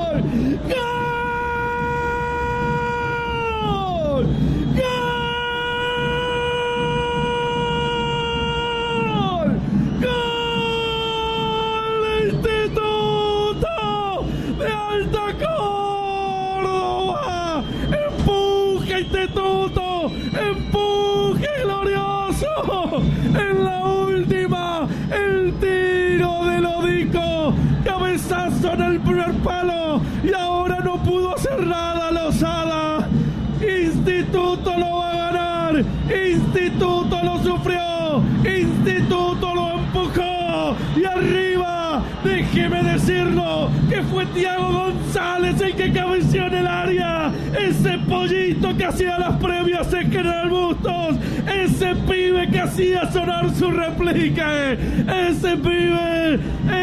Instituto, empuje glorioso, en la última, el tiro de Lodico, cabezazo en el primer palo, y ahora no pudo hacer nada Lozada. Instituto lo va a ganar, Instituto lo sufrió, Instituto lo empujó, y arriba, déjeme decirlo, que fue Thiago González el que cabeció en el área, ese pollito que hacía las previas en General Bustos, ese pibe que hacía sonar su réplica, ese pibe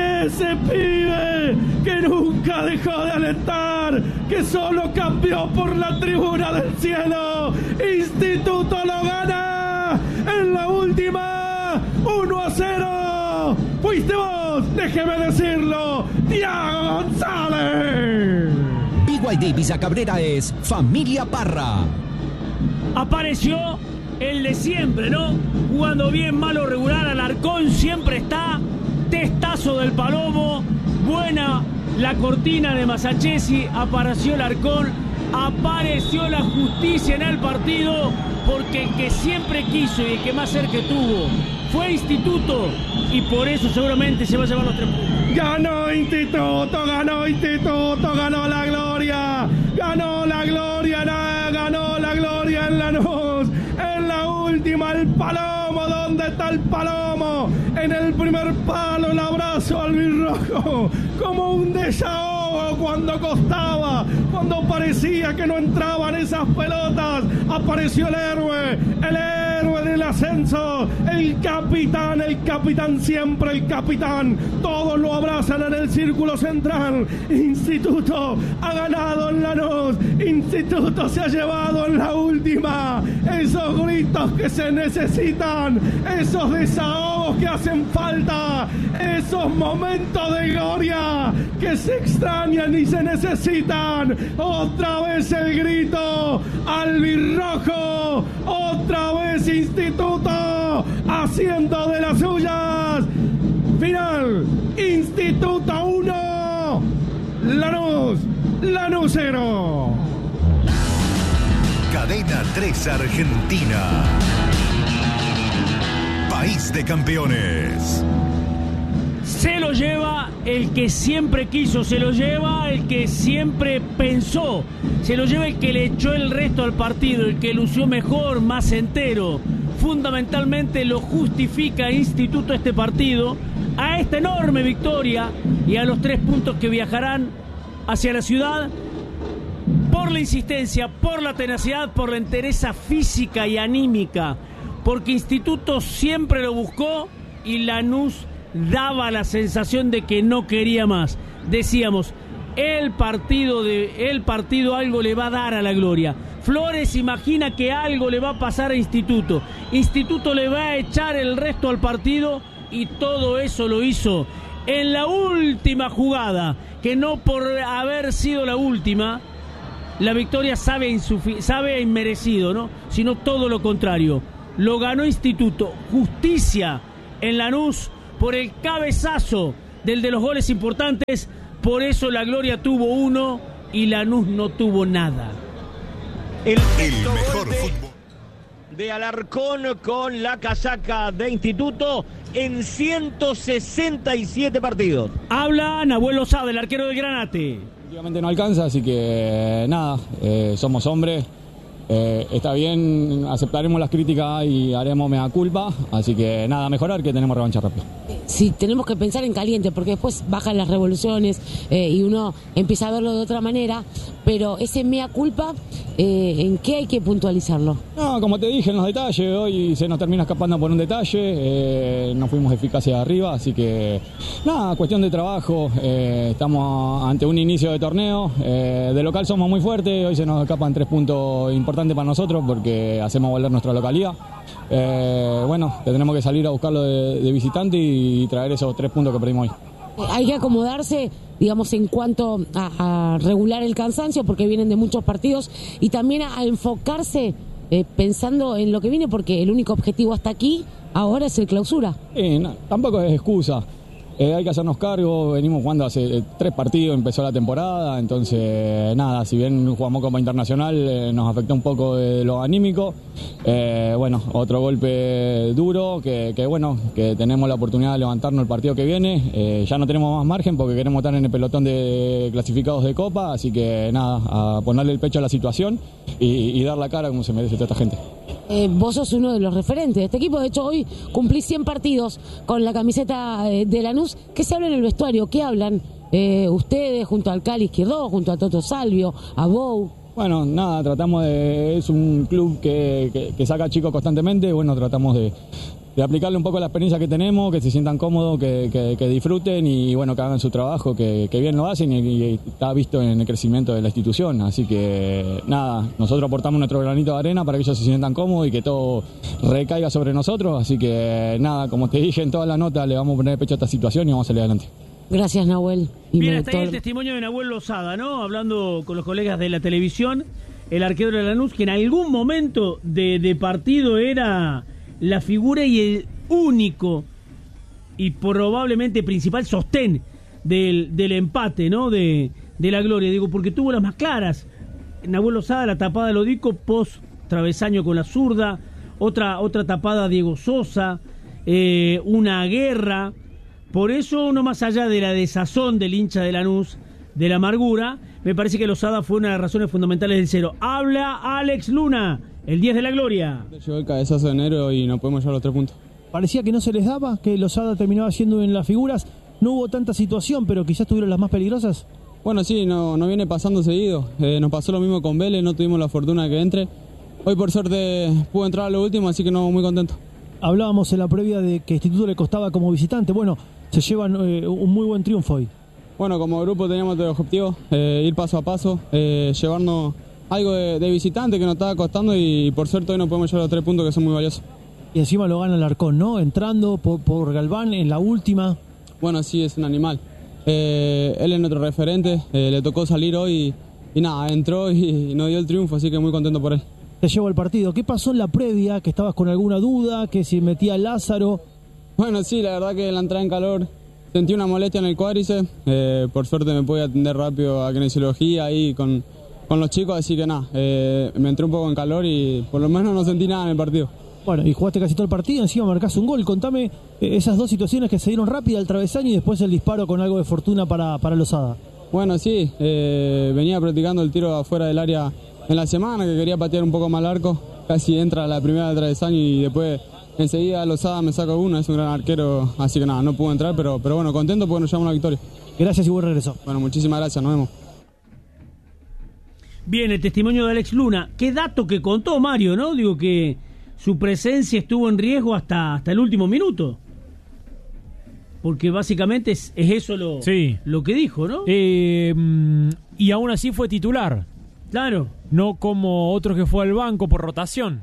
que nunca dejó de alentar, que solo cambió por la tribuna del cielo. Instituto lo gana en la última, 1-0. Fuiste vos, déjeme decirlo, Thiago González. BY Davis Cabrera es Familia Parra. Apareció el de siempre, ¿no? Jugando bien, malo, regular. Alarcón siempre está. Testazo del Palomo. Buena la cortina de Masachesi. Apareció el Alarcón. Apareció la justicia en el partido. Porque el que siempre quiso y el que más cerca tuvo fue Instituto. Y por eso seguramente se va a llevar los 3 puntos. Ganó Instituto, ganó la gloria. Ganó la gloria en Lanús. En la última, el Palomo. ¿Dónde está el Palomo? En el primer palo, el abrazo albirrojo. Como un desahogo cuando costaba, cuando parecía que no entraban esas pelotas. Apareció el héroe del ascenso, el capitán siempre, el capitán. Todos lo abrazan en el círculo central. Instituto ha ganado en Lanús. Instituto se ha llevado en la última. Esos gritos que se necesitan, esos desahogos que hacen falta, esos momentos de gloria que se extrañan y se necesitan. Otra vez el grito albirrojo, otra vez Instituto haciendo de las suyas. Final, Instituto 1, Lanús 0. Cadena 3 Argentina. País de campeones. Se lo lleva el que siempre quiso, se lo lleva el que siempre pensó, se lo lleva el que le echó el resto al partido, el que lució mejor, más entero. Fundamentalmente lo justifica Instituto este partido, a esta enorme victoria y a los 3 puntos que viajarán hacia la ciudad por la insistencia, por la tenacidad, por la entereza física y anímica, porque Instituto siempre lo buscó y Lanús daba la sensación de que no quería más. Decíamos, el partido algo le va a dar a la gloria. Flores imagina que algo le va a pasar a Instituto. Instituto le va a echar el resto al partido y todo eso lo hizo en la última jugada, que no por haber sido la última, la victoria sabe inmerecido, ¿no? Sino todo lo contrario. Lo ganó Instituto. Justicia en Lanús por el cabezazo del de los goles importantes. Por eso la gloria tuvo 1 y Lanús no tuvo nada. El mejor fútbol de Alarcón con la casaca de Instituto en 167 partidos. Habla Nahuel Lozada, el arquero del Granate. Últimamente no alcanza, así que nada, somos hombres. Está bien, aceptaremos las críticas y haremos mea culpa, así que nada, mejorar, que tenemos revancha rápido. Sí, tenemos que pensar en caliente, porque después bajan las revoluciones y uno empieza a verlo de otra manera, pero ese mea culpa, ¿en qué hay que puntualizarlo? No, como te dije, en los detalles, hoy se nos termina escapando por un detalle, no fuimos eficaces arriba, así que nada, cuestión de trabajo, estamos ante un inicio de torneo, de local somos muy fuertes, hoy se nos escapan 3 puntos importantes para nosotros porque hacemos volver nuestra localidad. Bueno, tenemos que salir a buscarlo de visitante y traer esos 3 puntos que perdimos hoy. Hay que acomodarse, digamos, en cuanto a regular el cansancio, porque vienen de muchos partidos, y también a enfocarse pensando en lo que viene, porque el único objetivo hasta aquí ahora es el clausura. No, tampoco es excusa. Hay que hacernos cargo, venimos jugando hace 3 partidos, empezó la temporada, entonces nada, si bien jugamos Copa Internacional nos afectó un poco de lo anímico, bueno, otro golpe duro, que tenemos la oportunidad de levantarnos el partido que viene, ya no tenemos más margen porque queremos estar en el pelotón de clasificados de Copa, así que nada, a ponerle el pecho a la situación y dar la cara como se merece toda esta gente. Vos sos uno de los referentes de este equipo, de hecho hoy cumplís 100 partidos con la camiseta de Lanús. ¿Qué se habla en el vestuario? ¿Qué hablan ustedes junto al Cali Izquierdo, junto a Toto Salvio, a Bou? Bueno, nada, es un club que saca chicos constantemente, bueno, tratamos de aplicarle un poco la experiencia que tenemos, que se sientan cómodos, que disfruten y bueno, que hagan su trabajo, que bien lo hacen y está visto en el crecimiento de la institución. Así que nada, nosotros aportamos nuestro granito de arena para que ellos se sientan cómodos y que todo recaiga sobre nosotros. Así que nada, como te dije en toda la nota, le vamos a poner pecho a esta situación y vamos a salir adelante. Gracias, Nahuel. Bien, hasta ahí el testimonio de Nahuel Lozada, ¿no? Hablando con los colegas de la televisión, el arquero de Lanús, que en algún momento de partido era la figura y el único y probablemente principal sostén del empate, ¿no? De la gloria, digo, porque tuvo las más claras. Nahuel Lozada, la tapada de Lodico, post travesaño con la zurda, otra tapada Diego Sosa, una guerra. Por eso, no más allá de la desazón del hincha de Lanús, de la amargura, me parece que Lozada fue una de las razones fundamentales del 0. Habla Alex Luna, el 10 de la gloria. Llegó el cabezazo de enero y no podemos llevar los 3 puntos. Parecía que no se les daba, que Lozada terminaba haciendo en las figuras. No hubo tanta situación, pero quizás tuvieron las más peligrosas. Bueno, sí, no viene pasando seguido. Nos pasó lo mismo con Vélez, no tuvimos la fortuna de que entre. Hoy por suerte pudo entrar a lo último, así que no, muy contento. Hablábamos en la previa de que Instituto le costaba como visitante. Bueno, se llevan un muy buen triunfo hoy. Bueno, como grupo teníamos el objetivo, ir paso a paso, llevarnos algo de visitante que nos estaba costando y por suerte hoy nos podemos llevar los 3 puntos que son muy valiosos. Y encima lo gana Alarcón, ¿no? Entrando por Galván en la última. Bueno, sí, es un animal. Él es nuestro referente, le tocó salir hoy y nada, entró y nos dio el triunfo, así que muy contento por él. Te llevo al partido. ¿Qué pasó en la previa? ¿Que estabas con alguna duda? ¿Que si metía Lázaro? Bueno, sí, la verdad que la entrada en calor sentí una molestia en el cuádriceps. Por suerte me pude atender rápido a kinesiología ahí con los chicos, así que nada, me entré un poco en calor y por lo menos no sentí nada en el partido. Bueno, y jugaste casi todo el partido, encima marcaste un gol. Contame esas 2 situaciones que se dieron rápida, el travesaño y después el disparo con algo de fortuna para Lozada. Bueno, sí, venía practicando el tiro afuera del área en la semana, que quería patear un poco más al arco. Casi entra la primera de travesaño y después enseguida Lozada me saca uno, es un gran arquero, así que nada, no pudo entrar, pero bueno, contento porque nos llevamos la victoria. Gracias y buen regreso. Bueno, muchísimas gracias, nos vemos. Bien, el testimonio de Alex Luna. Qué dato que contó Mario, ¿no? Digo que su presencia estuvo en riesgo hasta el último minuto. Porque básicamente es eso lo que dijo, ¿no? Y aún así fue titular. Claro. No como otro que fue al banco por rotación.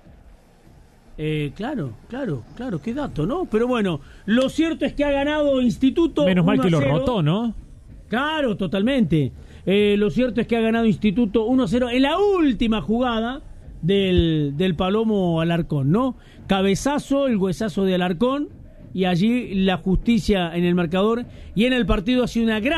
Claro, qué dato, ¿no? Pero bueno, lo cierto es que ha ganado Instituto. Menos mal que lo rotó, ¿no? Claro, totalmente. Lo cierto es que ha ganado Instituto 1-0 en la última jugada del Palomo Alarcón, ¿no? Cabezazo, el huesazo de Alarcón, y allí la justicia en el marcador y en el partido ha sido una gran